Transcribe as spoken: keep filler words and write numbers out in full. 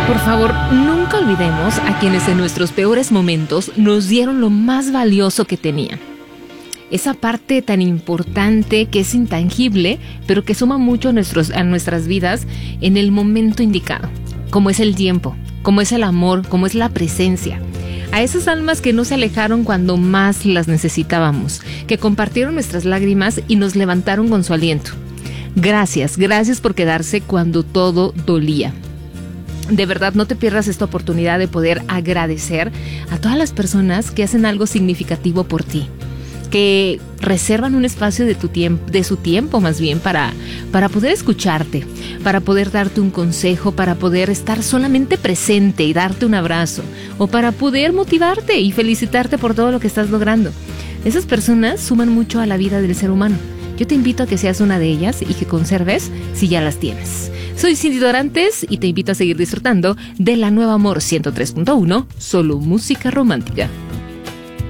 Por favor, nunca olvidemos a quienes en nuestros peores momentos nos dieron lo más valioso que tenían. Esa parte tan importante que es intangible, pero que suma mucho a, nuestros, a nuestras vidas en el momento indicado, como es el tiempo, como es el amor, como es la presencia. A esas almas que no se alejaron cuando más las necesitábamos, que compartieron nuestras lágrimas y nos levantaron con su aliento. Gracias, gracias por quedarse cuando todo dolía. De verdad, no te pierdas esta oportunidad de poder agradecer a todas las personas que hacen algo significativo por ti, que reservan un espacio de tu tiempo, de su tiempo más bien, para, para poder escucharte, para poder darte un consejo, para poder estar solamente presente y darte un abrazo, o para poder motivarte y felicitarte por todo lo que estás logrando. Esas personas suman mucho a la vida del ser humano. Yo te invito a que seas una de ellas y que conserves si ya las tienes. Soy Cindy Dorantes y te invito a seguir disfrutando de La Nueva Amor ciento tres punto uno, solo música romántica.